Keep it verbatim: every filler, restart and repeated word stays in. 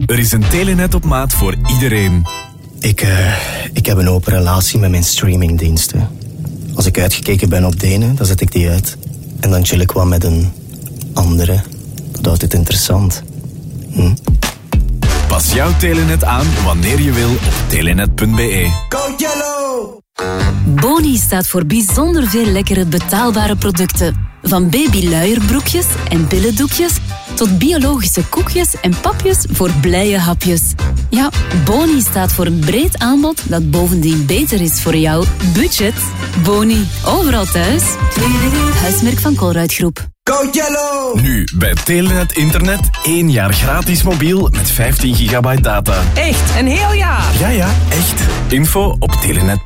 Er is een Telenet op maat voor iedereen. Ik, uh, ik heb een open relatie met mijn streamingdiensten. Als ik uitgekeken ben op de ene, dan zet ik die uit. En dan chill ik wat met een andere. Dat houdt het interessant. Hm? Pas jouw Telenet aan wanneer je wil op telenet punt be. Go Yellow! Boni staat voor bijzonder veel lekkere betaalbare producten. Van babyluierbroekjes en billendoekjes tot biologische koekjes en papjes voor blije hapjes. Ja, Boni staat voor een breed aanbod dat bovendien beter is voor jouw budget. Boni, overal thuis. Huismerk van Colruyt Groep. Go Yellow! Nu bij Telenet Internet één jaar gratis mobiel met vijftien gigabyte data. Echt, een heel jaar? Ja, ja, echt. Info op telenet punt be.